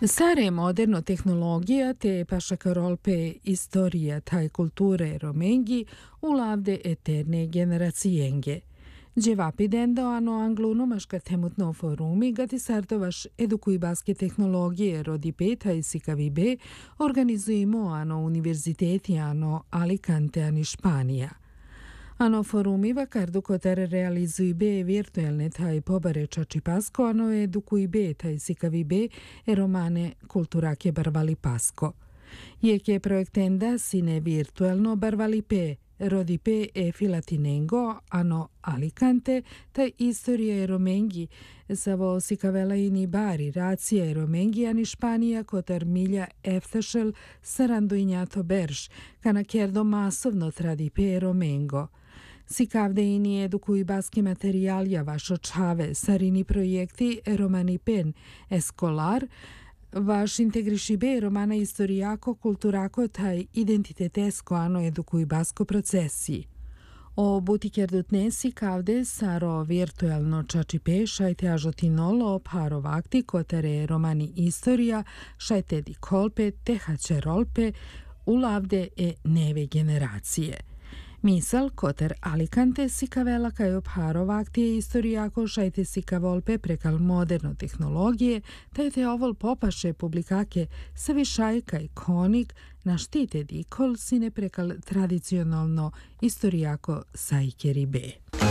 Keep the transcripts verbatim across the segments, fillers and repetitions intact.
Sare moderno tehnologija te passakarolpe istoria tai kulture romengi ulavde eterne generacienge. Dževapidendo ano anglunomaška temutno forumi gati sartovaš edukujbaske tehnologije rodi peta i sikavibe organizujemo ano univerziteti ano Alicante ani Španija. Ano forumiva kardu kotar realizujbe virtualne taj pobare čačipasko ano edukujbe taj sikavibe e romane kulturake barvali pasko. Jeke projektenda sine virtualno barvali pe, rodipe e filatinengo ano Alicante taj istorija e romengi savo sikavela ini bari racija e romengi ani Španija kotar milja eftašel sarando injato berš, kana kerdo masovno tradipe e romengo. Sikavde ini edukuj baski materialja vašo čave, sarini projekti romani pen, eskolar, vaš integriši be romana istorijako, kulturako taj identitetesko ano edukuj basko procesi. O butikerdutne sikavde saro virtualno čačipe šajte ažotinolo paro vakti kotere romani istorija šajte di kolpe tehače rolpe ulavde e neve generacije. Misal koter Alicante sikavela kajo parovakti istorijako šajte sikavolpe prekal moderno tehnologije, taj te ovol popaše publikake savišajka i konik na štite dikol sine prekal tradicionalno istorijako sajkeri be.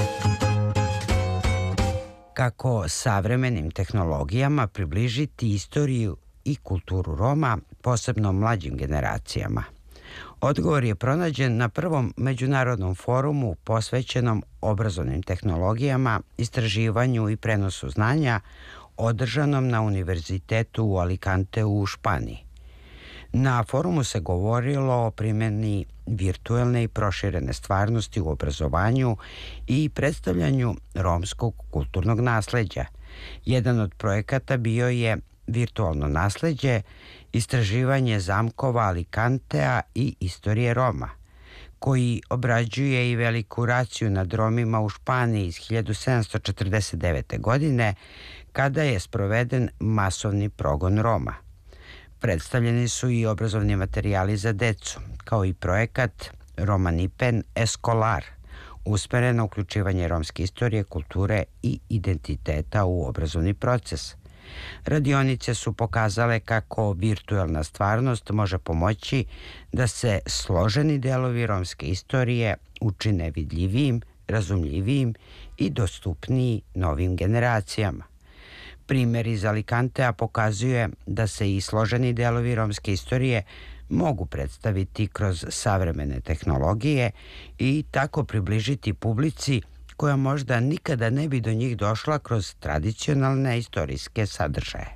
Kako savremenim tehnologijama približiti istoriju i kulturu Roma, posebno mlađim generacijama? Odgovor je pronađen na prvom međunarodnom forumu posvećenom obrazovnim tehnologijama, istraživanju i prenosu znanja, održanom na Univerzitetu u Alicante u Španiji. Na forumu se govorilo o primjeni virtualne i proširene stvarnosti u obrazovanju i predstavljanju romskog kulturnog nasleđa. Jedan od projekata bio je virtualno nasleđe, istraživanje zamkova Alicantea i istorije Roma, koji obrađuje i veliku raciju nad Romima u Španiji iz hiljadu sedamsto četrdeset devete. godine, kada je sproveden masovni progon Roma. Predstavljeni su i obrazovni materijali za decu, kao i projekat Romanipen Escolar, usmeren na uključivanje romske istorije, kulture i identiteta u obrazovni proces. Radionice su pokazale kako virtualna stvarnost može pomoći da se složeni delovi romske istorije učine vidljivijim, razumljivijim i dostupniji novim generacijama. Primer iz Alicantea pokazuje da se i složeni delovi romske istorije mogu predstaviti kroz savremene tehnologije i tako približiti publici koja možda nikada ne bi do njih došla kroz tradicionalne istorijske sadržaje.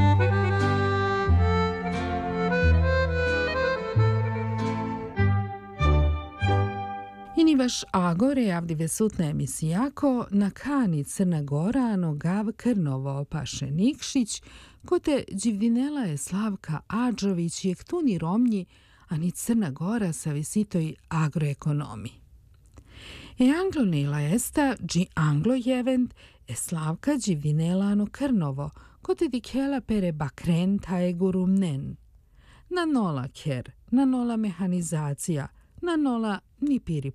Ini vaš agore avdive sutna emisijako na kani Crna Gora ano gav Krnovo paše Nikšić, kote dživdinela je Slavka Adžović jek tuni Romnji, ani Crna Gora sa visitoj agroekonomi. E anglonila esta, dži anglo jevent, e Slavka dživdinela ano Krnovo, kote dikela pere bakren tae gurumnen. Na nola ker, na nola mehanizacija, na nola ni piri